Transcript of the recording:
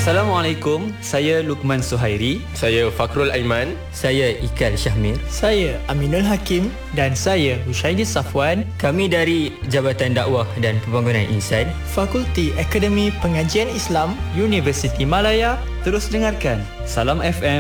Assalamualaikum, saya Lukman Suhairi. Saya Fakrul Aiman. Saya Ikal Syahmir. Saya Aminul Hakim. Dan saya Hushaidi Safwan. Kami dari Jabatan Dakwah dan Pembangunan Insan, Fakulti Akademi Pengajian Islam, Universiti Malaya. Terus dengarkan Salam FM